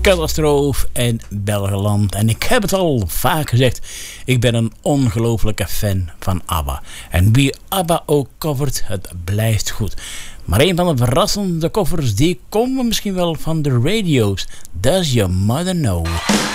Catastrofe en Belgeland. En ik heb het al vaak gezegd, ik ben een ongelofelijke fan van ABBA. En wie ABBA ook covert, het blijft goed. Maar een van de verrassende covers, die komen misschien wel van de radio's. Does Your Mother Know?